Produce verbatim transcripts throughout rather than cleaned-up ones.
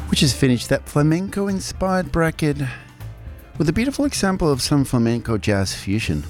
We just finished that flamenco-inspired bracket with a beautiful example of some flamenco jazz fusion.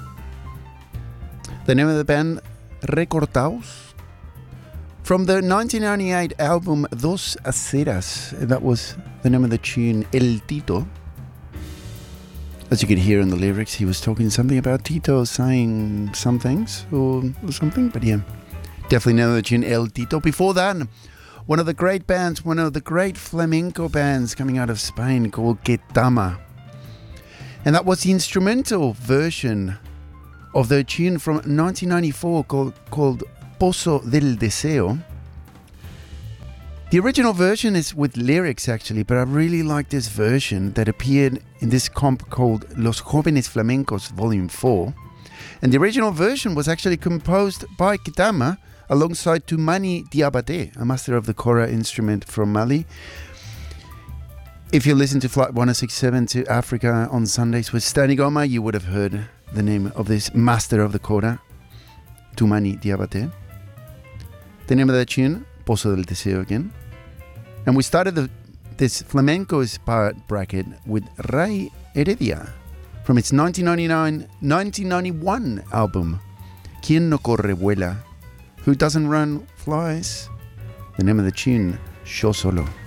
The name of the band, Recortaos. From the nineteen ninety-eight album Dos Aceras, that was the name of the tune, El Tito. As you could hear in the lyrics, he was talking something about Tito saying some things or, or something, but yeah, definitely know the tune El Tito. Before that, one of the great bands, one of the great flamenco bands coming out of Spain called Ketama. And that was the instrumental version of the tune from nineteen ninety-four called, called Pozo del Deseo. The original version is with lyrics actually, but I really like this version that appeared in this comp called Los Jóvenes Flamencos Volume four. And the original version was actually composed by Ketama alongside Toumani Diabaté, a master of the kora instrument from Mali. If you listen to Flight one oh six seven to Africa on Sundays with Stani Goma, you would have heard the name of this master of the kora, Toumani Diabaté. The name of that tune, Pozo del Deseo again. And we started the, this flamenco-inspired bracket with Ray Heredia from its nineteen ninety-nine nineteen ninety-one album, Quien no corre vuela, Who doesn't run flies. The name of the tune, Yo Solo.